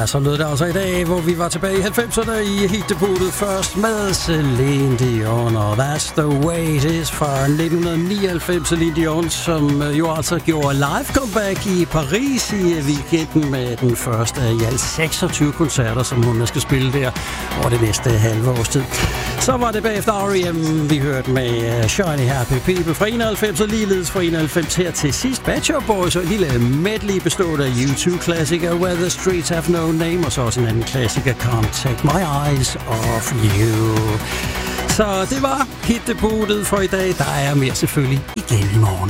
så lød det altså i dag, hvor vi var tilbage i 90'erne i hitdebutet først med Celine Dion, og That's the Way It Is fra 1999. Celine Dion, som jo altså gjorde live comeback i Paris i weekenden med den første af i alt 26 koncerter, som hun skal spille der over det næste halve års tid. Så var det bagefter R.E.M. vi hørte med Shiny Happy People fra 91, og ligeledes fra 91 her til sidst Pet Shop Boys, og en lille medley bestående af U2-klassiker Where the Streets Have No Name, og så også en anden klassiker Can't Take My Eyes Off You. Så det var hitdebutet for i dag. Der er mere selvfølgelig igen i morgen.